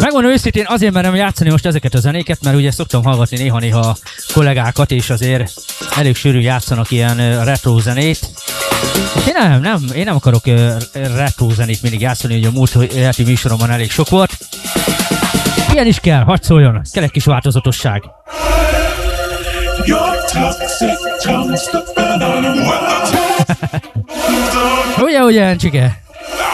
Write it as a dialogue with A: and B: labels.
A: Megmondom őszintén, azért merem játszani most ezeket a zenéket, mert ugye szoktam hallgatni néha-néha kollégákat, és azért elég sűrű játszanak ilyen retro zenét. Én nem akarok retro zenét mindig játszani, hogy a múlt heti műsoromban elég sok volt. Ilyen is kell, hadd szóljon, kell egy kis változatosság. Ugye, Encsike?